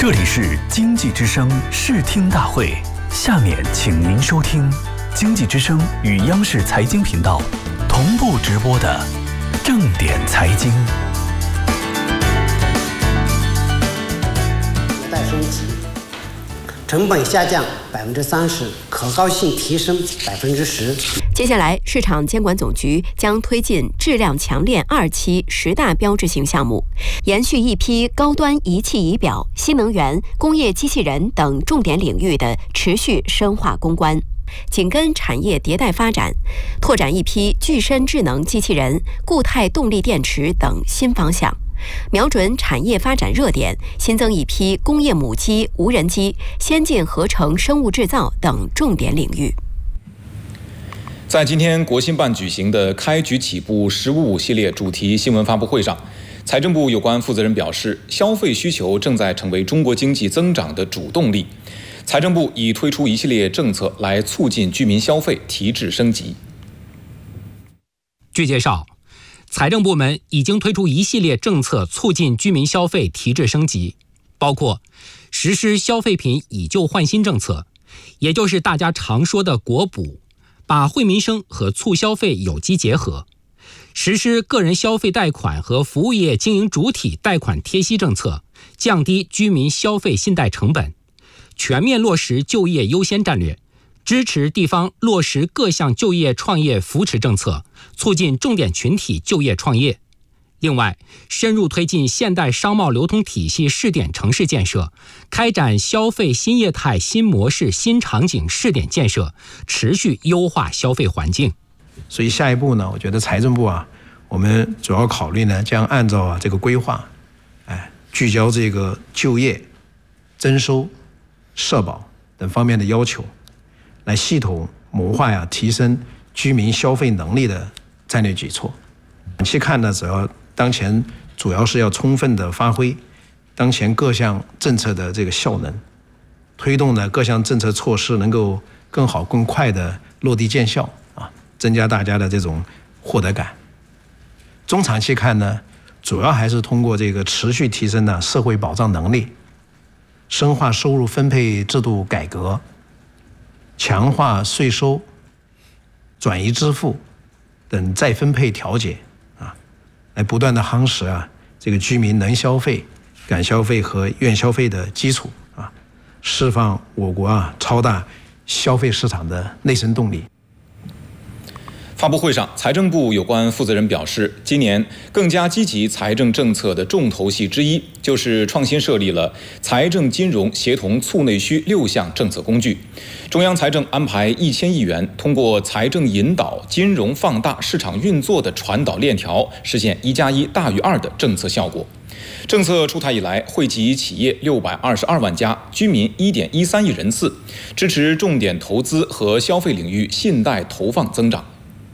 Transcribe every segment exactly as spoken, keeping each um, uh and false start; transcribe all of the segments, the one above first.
这里是经济之声视听大会，下面请您收听经济之声与央视财经频道同步直播的正点财经。 待升级，成本下降百分之三十，可靠性提升百分之十。 接下来，市场监管总局将推进质量强链二期十大标志性项目，延续一批高端仪器仪表、新能源、工业机器人等重点领域的持续深化攻关。紧跟产业迭代发展，拓展一批具身智能机器人、固态动力电池等新方向，瞄准产业发展热点，新增一批工业母机、无人机、先进合成生物制造等重点领域。 在今天国新办举行的开局起步“十五五”系列主题新闻发布会上，财政部有关负责人表示，消费需求正在成为中国经济增长的主动力。财政部已推出一系列政策来促进居民消费提质升级。 据介绍，财政部门已经推出一系列政策促进居民消费提质升级，包括实施消费品以旧换新政策，也就是大家常说的国补，把惠民生和促消费有机结合；实施个人消费贷款和服务业经营主体贷款贴息政策，降低居民消费信贷成本；全面落实就业优先战略，支持地方落实各项就业创业扶持政策，促进重点群体就业创业。另外，深入推进现代商贸流通体系试点城市建设，开展消费新业态、新模式、新场景试点建设，持续优化消费环境。 所以下一步呢，我觉得财政部啊，我们主要考虑呢，将按照啊这个规划，哎，聚焦这个就业、增收、社保等方面的要求，来系统谋划呀提升居民消费能力的战略举措。短期看呢，主要当前主要是要充分的发挥当前各项政策的这个效能，推动呢各项政策措施能够更好更快的落地见效啊，增加大家的这种获得感。中长期看呢，主要还是通过这个持续提升呢社会保障能力，深化收入分配制度改革，强化税收、转移支付等再分配调节啊，来不断的夯实啊这个居民能消费、敢消费和愿消费的基础啊，释放我国啊超大消费市场的内生动力。 发布会上，财政部有关负责人表示，今年更加积极财政政策的重头戏之一，就是创新设立了财政金融协同促内需六项政策工具。中央财政安排一千亿元，通过财政引导、金融放大市场运作的传导链条，实现一加一大于二的政策效果。政策出台以来，惠及企业六百二十二万家，居民一点一三亿人次，支持重点投资和消费领域信贷投放增长。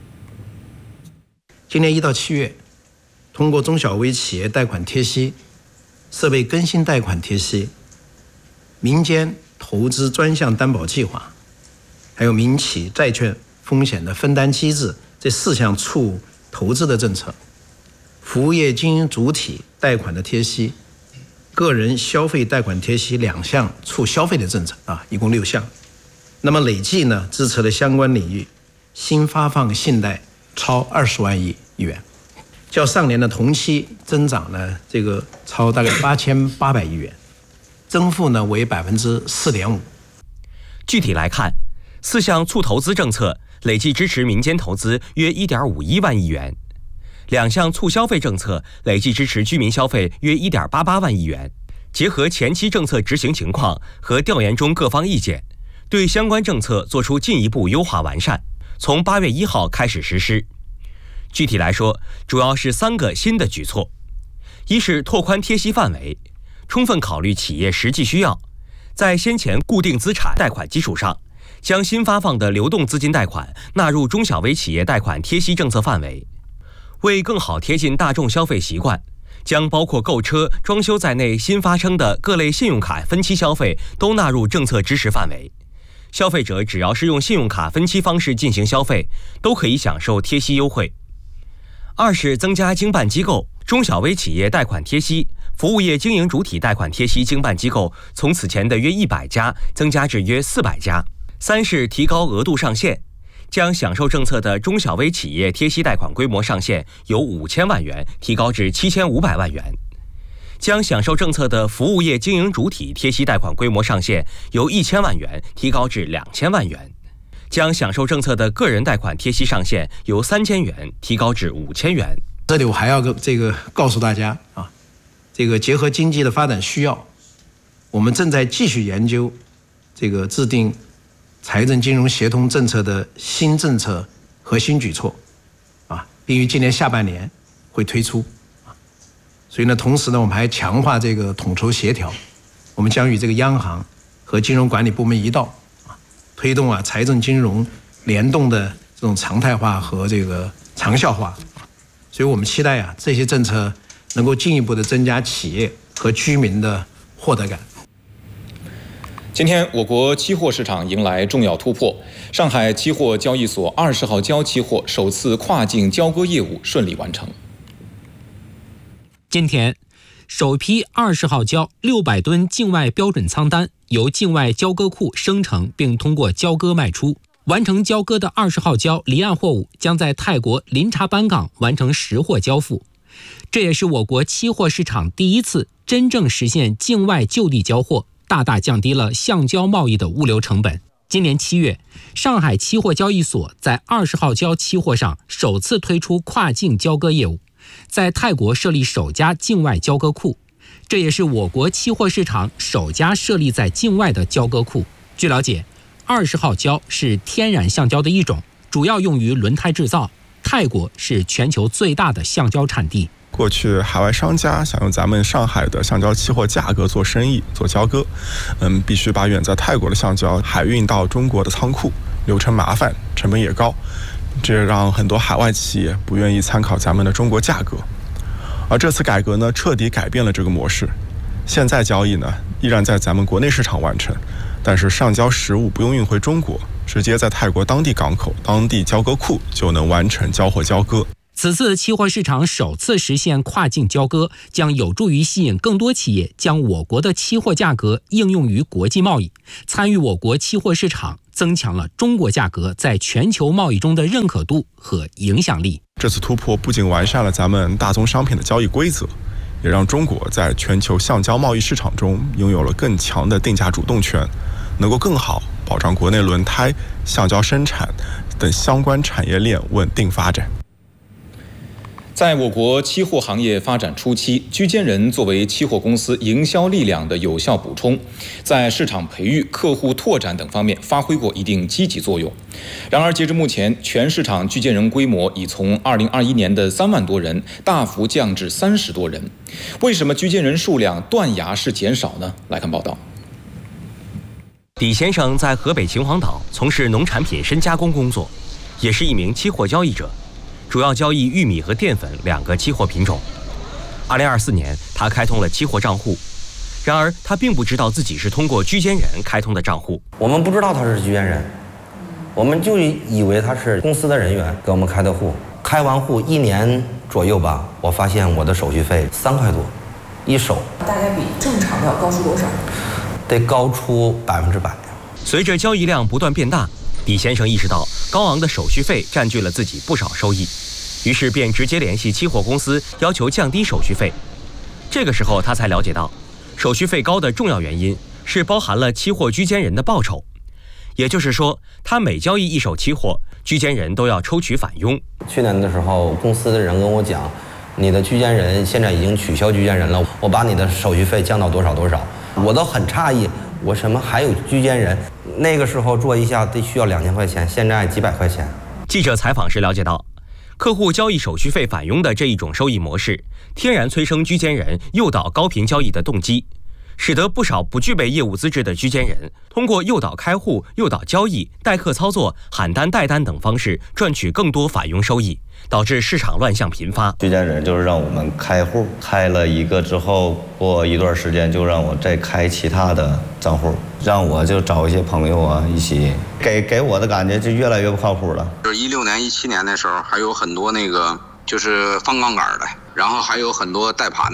今年一到七月，通过中小微企业贷款贴息、设备更新贷款贴息、民间投资专项担保计划，还有民企债券风险的分担机制这四项促投资的政策，服务业经营主体贷款的贴息，个人消费贷款贴息两项促消费的政策啊，一共六项。那么累计呢，支持了相关领域新发放信贷超二十万亿元，较上年的同期增长呢，这个超大概八千八百亿元，增幅呢为百分之四点五。 具体来看，四项促投资政策累计支持民间投资约一点五一万亿元，两项促消费政策累计支持居民消费约一点八八万亿元。结合前期政策执行情况和调研中各方意见，对相关政策作出进一步优化完善，从八月一号开始实施。具体来说，主要是三个新的举措：一是拓宽贴息范围，充分考虑企业实际需要，在先前固定资产贷款基础上，将新发放的流动资金贷款纳入中小微企业贷款贴息政策范围。为更好贴近大众消费习惯，将包括购车、装修在内新发生的各类信用卡分期消费都纳入政策支持范围。消费者只要是用信用卡分期方式进行消费，都可以享受贴息优惠。二是增加经办机构、中小微企业贷款贴息服务业经营主体贷款贴息经办机构从此前的约一百家增加至约四百家。三是提高额度上限，将享受政策的中小微企业贴息贷款规模上限由五千万元提高至七千五百万元，将享受政策的服务业经营主体贴息贷款规模上限由一千万元提高至两千万元，将享受政策的个人贷款贴息上限由三千元提高至五千元。 这里我还要这个告诉大家啊，这个结合经济的发展需要，我们正在继续研究这个制定财政金融协同政策的新政策和新举措，啊，并于今年下半年会推出。所以呢，同时呢，我们还强化这个统筹协调，我们将与这个央行和金融管理部门一道，啊，推动啊财政金融联动的这种常态化和这个长效化。所以我们期待啊这些政策能够进一步的增加企业和居民的获得感。 今天，我国期货市场迎来重要突破，上海期货交易所二十号交期货首次跨境交割业务顺利完成。 今天，首批二十号交六百吨境外标准仓单由境外交割库生成并通过交割卖出。完成交割的二十号交离岸货物将在泰国林察班港完成实货交付，这也是我国期货市场第一次真正实现境外就地交货，大大降低了橡胶贸易的物流成本。今年七月，上海期货交易所在二十号交期货上首次推出跨境交割业务，在泰国设立首家境外交割库，这也是我国期货市场首家设立在境外的交割库。据了解，二十号胶是天然橡胶的一种，主要用于轮胎制造。泰国是全球最大的橡胶产地。 过去海外商家想用咱们上海的橡胶期货价格做生意、做交割，嗯，必须把远在泰国的橡胶海运到中国的仓库，流程麻烦，成本也高，这让很多海外企业不愿意参考咱们的中国价格。而这次改革呢，彻底改变了这个模式。现在交易呢，依然在咱们国内市场完成，但是上交实物不用运回中国，直接在泰国当地港口、当地交割库就能完成交货交割。 此次期货市场首次实现跨境交割，将有助于吸引更多企业将我国的期货价格应用于国际贸易，参与我国期货市场，增强了中国价格在全球贸易中的认可度和影响力。 这次突破不仅完善了咱们大宗商品的交易规则，也让中国在全球橡胶贸易市场中拥有了更强的定价主动权，能够更好保障国内轮胎、橡胶生产等相关产业链稳定发展。 在我国期货行业发展初期，居间人作为期货公司营销力量的有效补充，在市场培育、客户拓展等方面发挥过一定积极作用。然而，截至目前，全市场居间人规模已从二零二一年的三万多人大幅降至三十多人。为什么居间人数量断崖式减少呢？来看报道。 李先生在河北秦皇岛从事农产品深加工工作，也是一名期货交易者。主要交易玉米和淀粉两个期货品种。二零二四年，他开通了期货账户，然而他并不知道自己是通过居间人开通的账户。 我们不知道他是居间人，我们就以为他是公司的人员给我们开的户。开完户一年左右吧，我发现我的手续费三块多一手， 大概比正常的要高出多少？ 得高出百分之百。 随着交易量不断变大，李先生意识到高昂的手续费占据了自己不少收益，于是便直接联系期货公司，要求降低手续费。这个时候他才了解到，手续费高的重要原因是包含了期货居间人的报酬，也就是说，他每交易一手期货，居间人都要抽取返佣。 去年的时候，公司的人跟我讲，你的居间人现在已经取消居间人了，我把你的手续费降到多少多少，我都很诧异，我什么还有居间人？那个时候做一下得需要两千块钱，现在几百块钱。 记者采访时了解到，客户交易手续费返佣的这一种收益模式，天然催生居间人诱导高频交易的动机，使得不少不具备业务资质的居间人通过诱导开户、诱导交易、代客操作、喊单带单等方式赚取更多返佣收益，导致市场乱象频发。 居间人就是让我们开户，开了一个之后，过一段时间就让我再开其他的账户，让我就找一些朋友啊一起，给给我的感觉就越来越不靠谱了。 就是一六年、一七年的时候，还有很多那个就是放杠杆的，然后还有很多带盘的，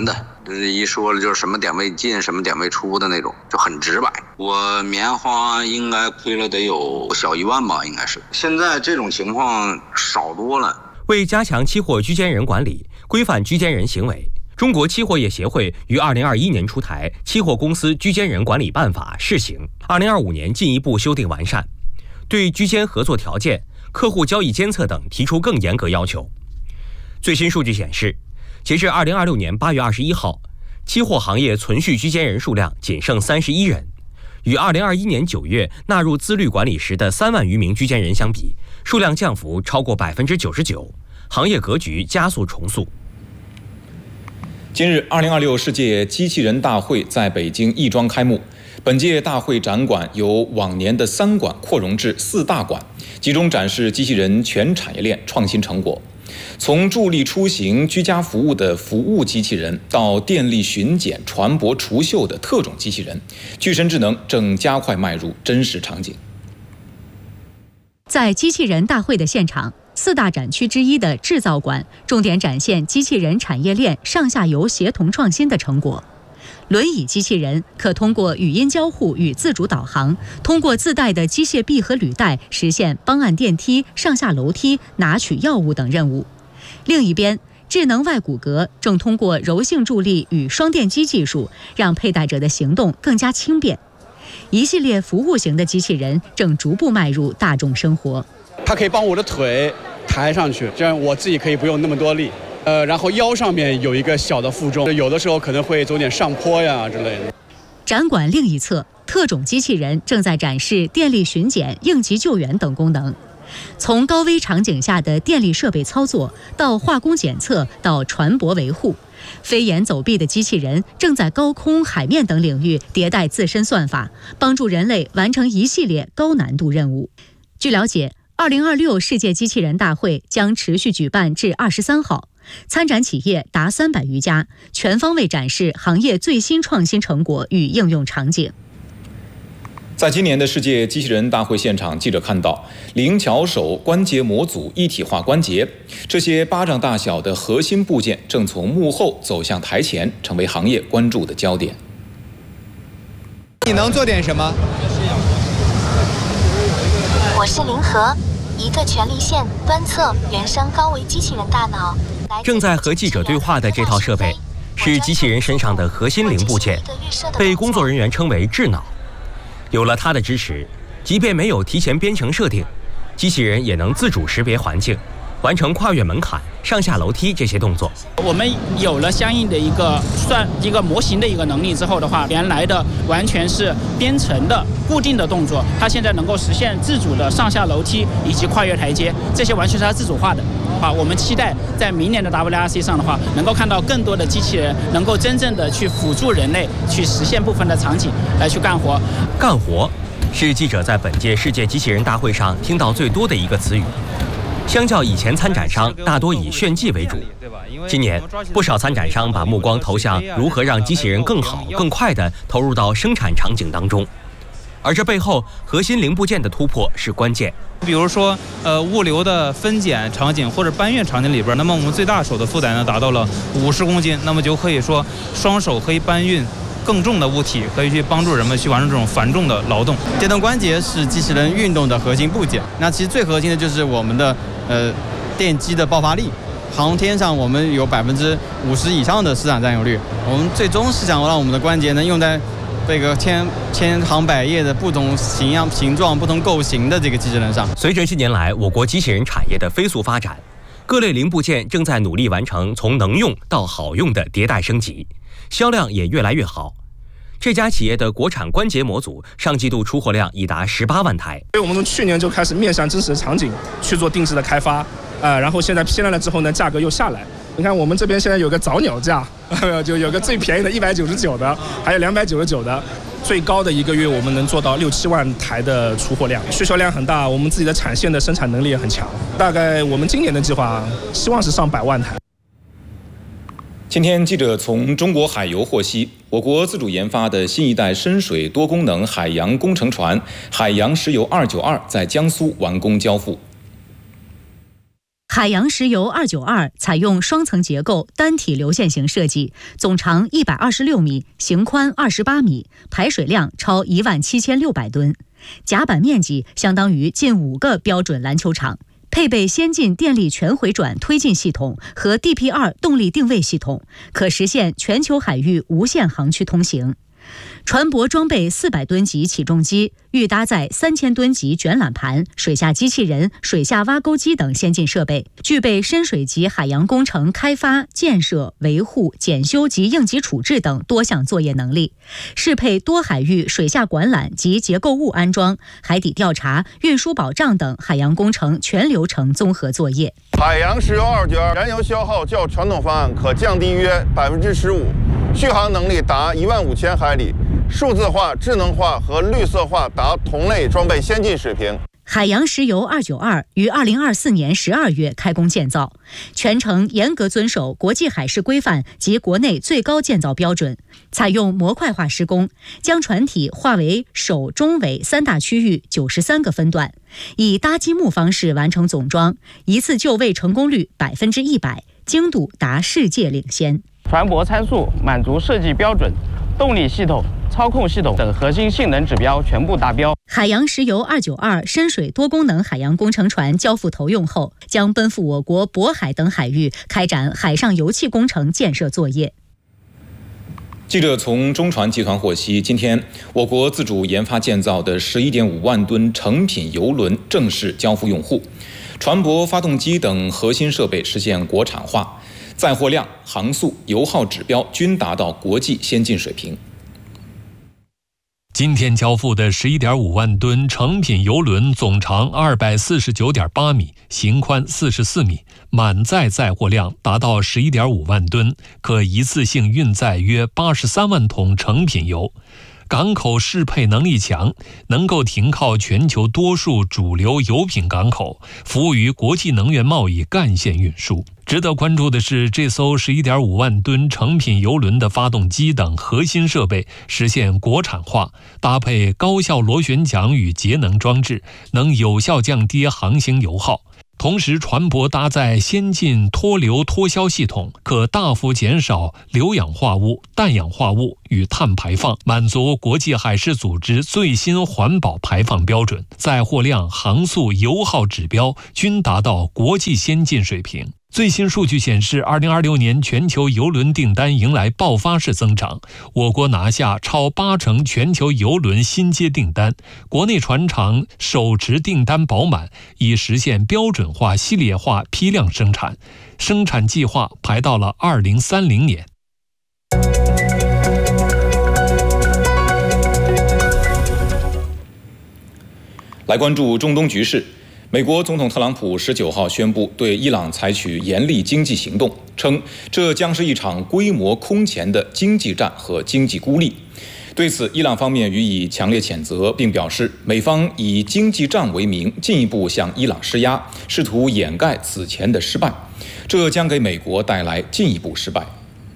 一说了就是什么点位进什么点位出的那种，就很直白。我棉花应该亏了得有小一万吧，应该是。现在这种情况少多了。 为加强期货居间人管理，规范居间人行为，中国期货业协会于二零二一年出台《期货公司居间人管理办法》试行，二零二五年进一步修订完善，对居间合作条件、客户交易监测等提出更严格要求。最新数据显示，截至二零二六年八月二十一号，期货行业存续居间人数量仅剩三十一人，与二零二一年九月纳入自律管理时的三万余名居间人相比，数量降幅超过百分之九十九，行业格局加速重塑。 今日，二零二六世界机器人大会在北京亦庄开幕。本届大会展馆由往年的三馆扩容至四大馆，集中展示机器人全产业链创新成果。从助力出行、居家服务的服务机器人，到电力巡检、船舶除锈的特种机器人，具身智能正加快迈入真实场景。 在机器人大会的现场，四大展区之一的制造馆重点展现机器人产业链上下游协同创新的成果。轮椅机器人可通过语音交互与自主导航，通过自带的机械臂和履带实现帮按电梯、上下楼梯、拿取药物等任务。另一边，智能外骨骼正通过柔性助力与双电机技术，让佩戴者的行动更加轻便。一系列服务型的机器人正逐步迈入大众生活。 它可以帮我的腿抬上去，这样我自己可以不用那么多力。呃，然后腰上面有一个小的负重，有的时候可能会走点上坡呀之类的。 展馆另一侧，特种机器人正在展示电力巡检、应急救援等功能。从高危场景下的电力设备操作，到化工检测，到船舶维护，飞檐走壁的机器人正在高空、海面等领域迭代自身算法，帮助人类完成一系列高难度任务。据了解，二零二六世界机器人大会将持续举办至二十三号。参展企业达三百余家，全方位展示行业最新创新成果与应用场景。 在今年的世界机器人大会现场，记者看到灵巧手关节模组一体化关节，这些巴掌大小的核心部件正从幕后走向台前，成为行业关注的焦点。 你能做点什么？ 我是林和，一个权力线端侧原生高维机器人大脑。 正在和记者对话的这套设备是机器人身上的核心零部件，被工作人员称为智脑。有了它的支持，即便没有提前编程设定，机器人也能自主识别环境，完成跨越门槛、上下楼梯这些动作。 我们有了相应的一个算一个模型的一个能力之后的话，原来的完全是编程的固定的动作，它现在能够实现自主的上下楼梯以及跨越台阶，这些完全是它自主化的。啊，我们期待在明年的 W R C 上的话，能够看到更多的机器人能够真正的去辅助人类去实现部分的场景来去干活。 干活是记者在本届世界机器人大会上听到最多的一个词语。相较以前参展商大多以炫技为主，今年不少参展商把目光投向如何让机器人更好、更快地投入到生产场景当中。而这背后核心零部件的突破是关键。 比如说，呃，物流的分拣场景或者搬运场景里边，那么我们最大手的负载呢达到了五十公斤，那么就可以说双手可以搬运更重的物体，可以去帮助人们去完成这种繁重的劳动。 电动关节是机器人运动的核心部件，那其实最核心的就是我们的呃电机的爆发力。航天上我们有百分之五十以上的市场占有率，我们最终是想让我们的关节能用在这个千千行百业的不同形样、形状、不同构型的这个机器人上。 随着近年来我国机器人产业的飞速发展，各类零部件正在努力完成从能用到好用的迭代升级，销量也越来越好。这家企业的国产关节模组上季度出货量已达十八万台。 所以我们从去年就开始面向真实的场景去做定制的开发，呃，然后现在批量了之后呢，价格又下来。你看我们这边现在有个早鸟价，就有个最便宜的一百九十九的，还有两百九十九的，最高的一个月我们能做到六七万台的出货量，需求量很大，我们自己的产线的生产能力也很强。大概我们今年的计划希望是上百万台。 今天记者从中国海油获悉，我国自主研发的新一代深水多功能海洋工程船海洋石油二九二在江苏完工交付。 海洋石油二九二采用双层结构单体流线型设计，总长一百二十六米，型宽二十八米，排水量超一万七千六百吨，甲板面积相当于近五个标准篮球场，配备先进电力全回转推进系统和 D P 二 动力定位系统，可实现全球海域无限航区通行。船舶装备四百吨级起重机，预搭载三千吨级卷缆盘、水下机器人、水下挖沟机等先进设备，具备深水级海洋工程开发、建设、维护、检修及应急处置等多项作业能力，适配多海域水下管缆及结构物安装、海底调查、运输保障等海洋工程全流程综合作业。 海洋石油二九二燃油消耗较传统方案可降低约百分之十五，续航能力达一万五千海里。数字化、智能化和绿色化达同类装备先进水平。 海洋石油二九二于二零二四年十二月开工建造，全程严格遵守国际海事规范及国内最高建造标准，采用模块化施工，将船体划为首、中、尾三大区域九十三个分段，以搭积木方式完成总装，一次就位成功率百分之一百，精度达世界领先。 船舶参数满足设计标准，动力系统、操控系统等核心性能指标全部达标。 海洋石油二九二深水多功能海洋工程船交付投用后，将奔赴我国渤海等海域开展海上油气工程建设作业。 记者从中船集团获悉，今天我国自主研发建造的 十一点五万吨成品油轮正式交付用户，船舶发动机等核心设备实现国产化，载货量、航速、油耗指标均达到国际先进水平。 今天交付的 十一点五万吨成品油轮总长 二百四十九点八米，型宽四十四米，满载载货量达到 十一点五万吨，可一次性运载约八十三万桶成品油。港口适配能力强，能够停靠全球多数主流油品港口，服务于国际能源贸易干线运输。值得关注的是，这艘 十一点五万吨成品油轮的发动机等核心设备实现国产化，搭配高效螺旋桨与节能装置，能有效降低航行油耗。同时，船舶搭载先进脱硫脱硝系统，可大幅减少硫氧化物、氮氧化物与碳排放，满足国际海事组织最新环保排放标准，载货量、航速、油耗指标均达到国际先进水平。最新数据显示，二零二六年全球邮轮订单迎来爆发式增长，我国拿下超八成全球邮轮新接订单，国内船厂手持订单饱满，已实现标准化、系列化、批量生产，生产计划排到了二零三零年。 来关注中东局势。美国总统特朗普十九号宣布对伊朗采取严厉经济行动，称这将是一场规模空前的经济战和经济孤立。对此，伊朗方面予以强烈谴责，并表示美方以经济战为名，进一步向伊朗施压，试图掩盖此前的失败，这将给美国带来进一步失败。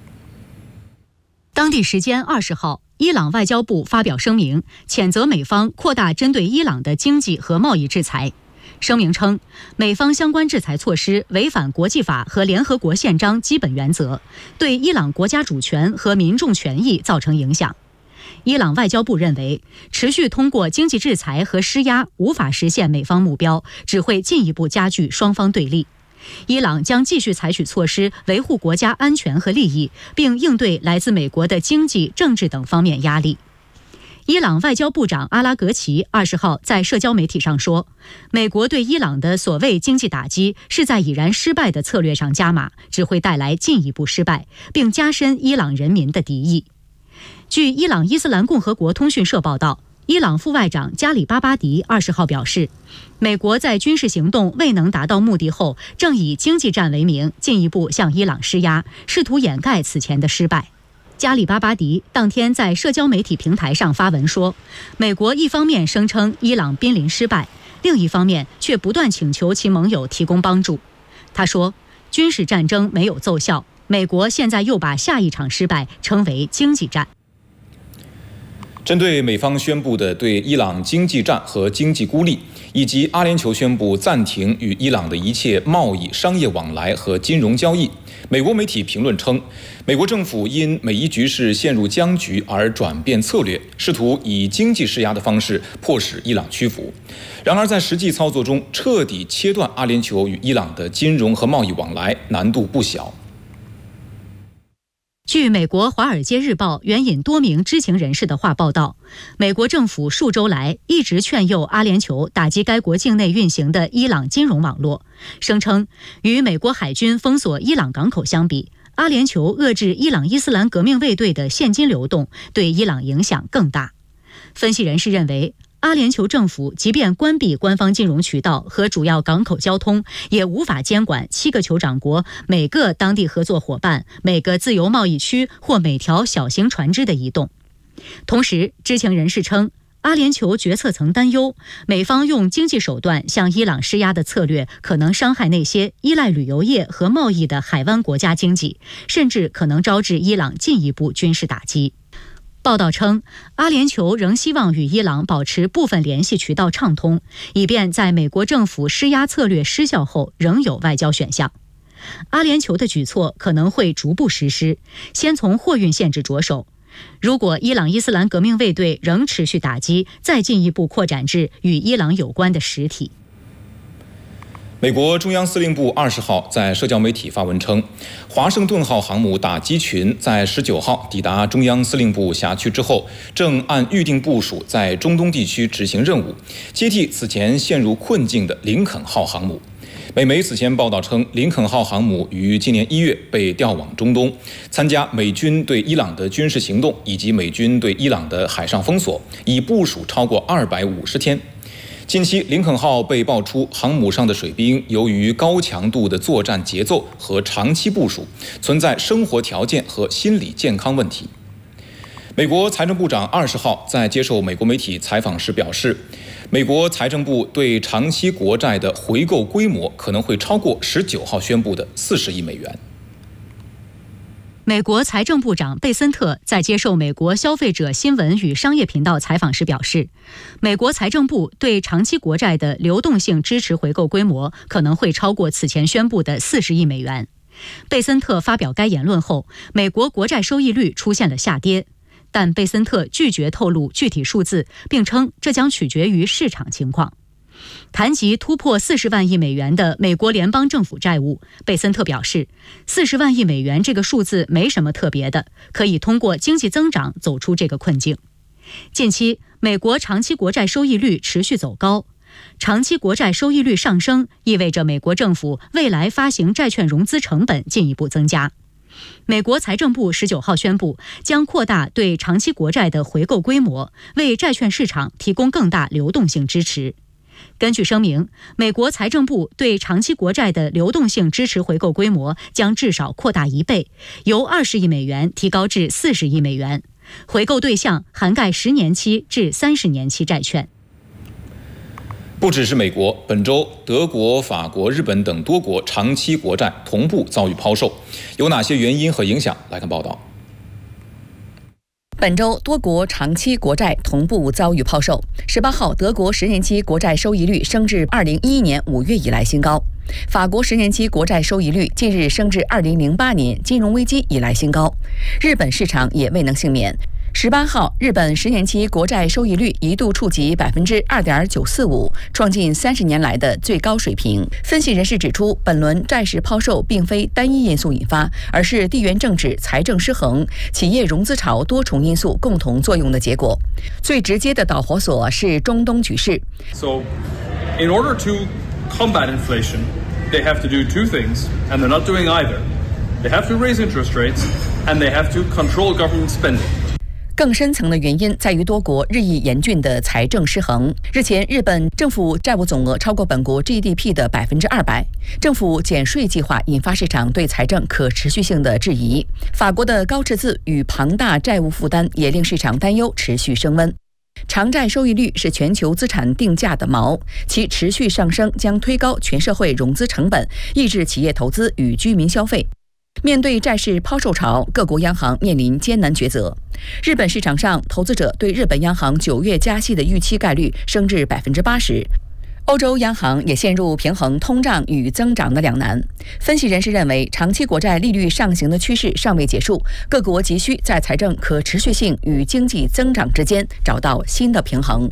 当地时间二十号，伊朗外交部发表声明，谴责美方扩大针对伊朗的经济和贸易制裁。声明称，美方相关制裁措施违反国际法和联合国宪章基本原则，对伊朗国家主权和民众权益造成影响。伊朗外交部认为，持续通过经济制裁和施压无法实现美方目标，只会进一步加剧双方对立。伊朗将继续采取措施维护国家安全和利益，并应对来自美国的经济、政治等方面压力。伊朗外交部长阿拉格齐二十号在社交媒体上说，美国对伊朗的所谓经济打击是在已然失败的策略上加码，只会带来进一步失败，并加深伊朗人民的敌意。据伊朗伊斯兰共和国通讯社报道，伊朗副外长加里巴巴迪二十号表示，美国在军事行动未能达到目的后，正以经济战为名进一步向伊朗施压，试图掩盖此前的失败。加里巴巴迪当天在社交媒体平台上发文说，美国一方面声称伊朗濒临失败，另一方面却不断请求其盟友提供帮助。他说，军事战争没有奏效，美国现在又把下一场失败称为经济战。 针对美方宣布的对伊朗经济战和经济孤立，以及阿联酋宣布暂停与伊朗的一切贸易、商业往来和金融交易，美国媒体评论称，美国政府因美伊局势陷入僵局而转变策略，试图以经济施压的方式迫使伊朗屈服。然而，在实际操作中，彻底切断阿联酋与伊朗的金融和贸易往来难度不小。 据美国《华尔街日报》援引多名知情人士的话报道，美国政府数周来一直劝诱阿联酋打击该国境内运行的伊朗金融网络，声称与美国海军封锁伊朗港口相比，阿联酋遏制伊朗伊斯兰革命卫队的现金流动对伊朗影响更大。分析人士认为，阿联酋政府即便关闭官方金融渠道和主要港口交通，也无法监管七个酋长国每个当地合作伙伴、每个自由贸易区或每条小型船只的移动。同时，知情人士称，阿联酋决策层担忧，美方用经济手段向伊朗施压的策略可能伤害那些依赖旅游业和贸易的海湾国家经济，甚至可能招致伊朗进一步军事打击。报道称，阿联酋仍希望与伊朗保持部分联系渠道畅通，以便在美国政府施压策略失效后仍有外交选项。阿联酋的举措可能会逐步实施，先从货运限制着手。如果伊朗伊斯兰革命卫队仍持续打击，再进一步扩展至与伊朗有关的实体。 美国中央司令部二十号在社交媒体发文称，华盛顿号航母打击群在十九号抵达中央司令部辖区之后，正按预定部署在中东地区执行任务，接替此前陷入困境的林肯号航母。美媒此前报道称，林肯号航母于今年一月被调往中东，参加美军对伊朗的军事行动以及美军对伊朗的海上封锁，已部署超过二百五十天。近期，林肯号被爆出航母上的水兵由于高强度的作战节奏和长期部署，存在生活条件和心理健康问题。美国财政部长二十号在接受美国媒体采访时表示，美国财政部对长期国债的回购规模可能会超过十九号宣布的四十亿美元。 美国财政部长贝森特在接受美国消费者新闻与商业频道采访时表示，美国财政部对长期国债的流动性支持回购规模可能会超过此前宣布的四十亿美元。贝森特发表该言论后，美国国债收益率出现了下跌，但贝森特拒绝透露具体数字，并称这将取决于市场情况。谈及突破四十万亿美元的美国联邦政府债务，贝森特表示，四十万亿美元这个数字没什么特别的，可以通过经济增长走出这个困境。近期，美国长期国债收益率持续走高，长期国债收益率上升意味着美国政府未来发行债券融资成本进一步增加。美国财政部十九号宣布，将扩大对长期国债的回购规模，为债券市场提供更大流动性支持。根据声明，美国财政部对长期国债的流动性支持回购规模将至少扩大一倍，由二十亿美元提高至四十亿美元。回购对象涵盖十年期至三十年期债券。 不只是美国，本周德国、法国、日本等多国长期国债同步遭遇抛售，有哪些原因和影响？来看报道。 本周多国长期国债同步遭遇抛售。十八号，德国十年期国债收益率升至二零一一年五月以来新高，法国十年期国债收益率近日升至二零零八年金融危机以来新高，日本市场也未能幸免。十八号，日本十年期国债收益率一度触及百分之二点九四五，创近三十年来的最高水平。分析人士指出，本轮债市抛售并非单一因素引发，而是地缘政治、财政失衡、企业融资潮多重因素共同作用的结果。最直接的导火索是中东局势。 So, in order to combat inflation, they have to do two things, and they're not doing either. They have to raise interest rates, and they have to control government spending. 更深层的原因在于多国日益严峻的财政失衡。日前，日本政府债务总额超过本国 G D P 的百分之二百，政府减税计划引发市场对财政可持续性的质疑。法国的高赤字与庞大债务负担也令市场担忧持续升温。长债收益率是全球资产定价的锚，其持续上升将推高全社会融资成本，抑制企业投资与居民消费。 面对债市抛售潮，各国央行面临艰难抉择。日本市场上，投资者对日本央行九月加息的预期概率升至百分之八十。欧洲央行也陷入平衡通胀与增长的两难。分析人士认为，长期国债利率上行的趋势尚未结束，各国急需在财政可持续性与经济增长之间找到新的平衡。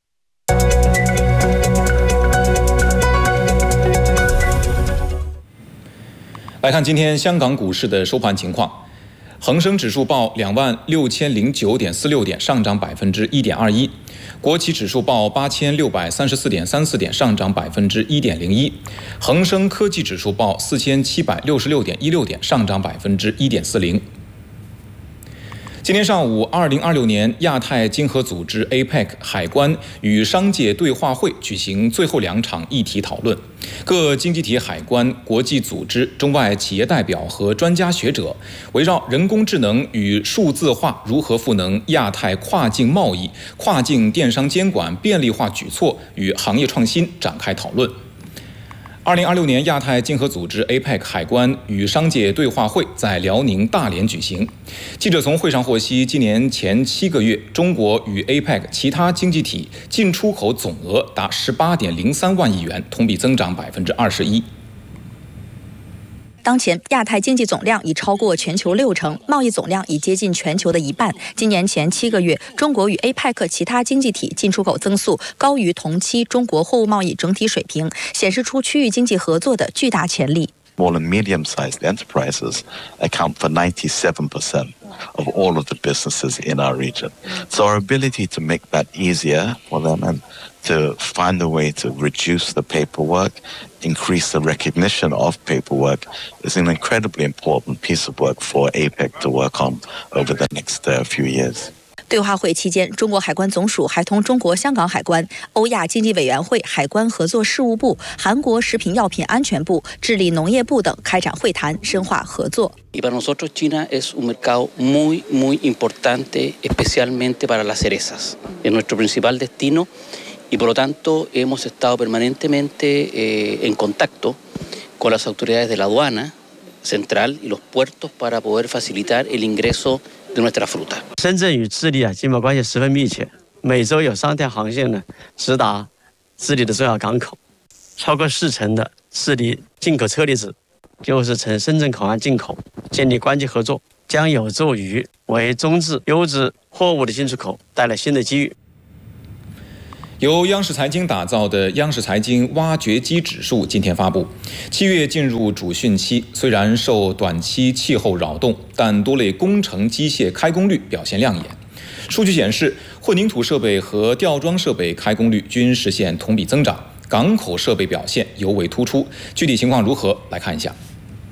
来看今天香港股市的收盘情况，恒生指数报两万六千零九点四六点，上涨百分之一点二一；国企指数报八千六百三十四点三四点，上涨百分之一点零一；恒生科技指数报四千七百六十六点一六点，上涨百分之一点四零。今天上午，二零二六年亚太经合组织 A P E C 海关与商界对话会举行最后两场议题讨论，各经济体海关、国际组织、中外企业代表和专家学者围绕人工智能与数字化如何赋能亚太跨境贸易、跨境电商监管便利化举措与行业创新展开讨论。二零二六年亚太经合组织 A P E C 海关与商界对话会在辽宁大连举行。记者从会上获悉，今年前七个月，中国与 A P E C 其他经济体进出口总额达十八点零三万亿元，同比增长百分之二十一。 当前亚太经济总量已超过全球六成，贸易总量已接近全球的一半。今年前七个月，中国与 A P E C 其他经济体进出口增速高于同期中国货物贸易整体水平，显示出区域经济合作的巨大潜力。 Small and medium-sized enterprises account for ninety-seven percent of all of the businesses in our region. So our ability to make that easier for them and to find a way to reduce the paperwork, increase the recognition of paperwork is an incredibly important piece of work for A P E C to work on over the next uh, few years. 对话会期间，中国海关总署还同中国香港海关、欧亚经济委员会海关合作事务部、韩国食品药品安全部、智利农业部等开展会谈，深化合作。 Y para nosotros China es un mercado muy muy importante, especialmente para las cerezas. Es nuestro principal destino y por lo tanto hemos estado permanentemente eh, en contacto con las autoridades de la aduana central y los puertos para poder facilitar el ingreso de nuestra fruta. 深圳与智利啊，经贸关系十分密切，每周有三条航线呢直达智利的重要港口，超过四成的智利进口车厘子就是从深圳口岸进口。建立关系合作将有助于为中质优质货物的进出口带来新的机遇。 由央视财经打造的央视财经挖掘机指数今天发布，七月进入主汛期，虽然受短期气候扰动，但多类工程机械开工率表现亮眼。数据显示，混凝土设备和吊装设备开工率均实现同比增长，港口设备表现尤为突出。具体情况如何？来看一下。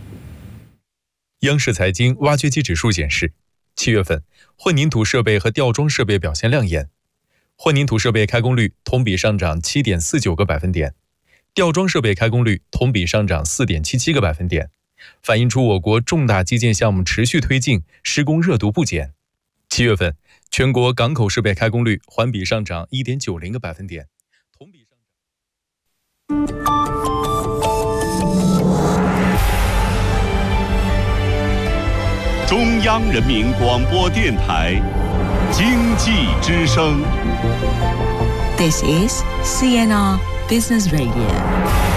央视财经挖掘机指数显示，七月份混凝土设备和吊装设备表现亮眼。混凝土设备开工率同比上涨 七点四九个百分点，吊装设备开工率同比上涨 四点七七个百分点，反映出我国重大基建项目持续推进，施工热度不减。七月份，全国港口设备开工率环比上涨 一点九零个百分点，同比上涨。 中央人民广播电台经济之声。 This is C N R Business Radio.